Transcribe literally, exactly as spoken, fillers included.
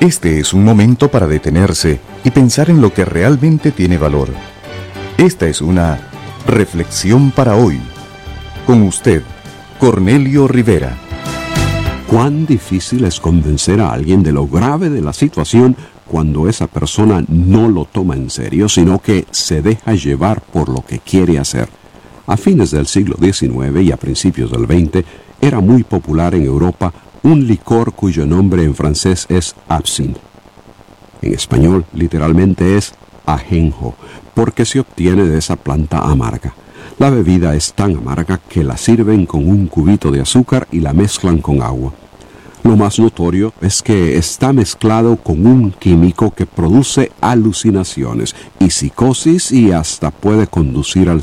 Este es un momento para detenerse y pensar en lo que realmente tiene valor. Esta es una reflexión para hoy. Con usted, Cornelio Rivera. Cuán difícil es convencer a alguien de lo grave de la situación cuando esa persona no lo toma en serio, sino que se deja llevar por lo que quiere hacer. A fines del siglo diecinueve y a principios del veinte, era muy popular en Europa un licor cuyo nombre en francés es absinthe. En español, literalmente es ajenjo, porque se obtiene de esa planta amarga. La bebida es tan amarga que la sirven con un cubito de azúcar y la mezclan con agua. Lo más notorio es que está mezclado con un químico que produce alucinaciones y psicosis y hasta puede conducir al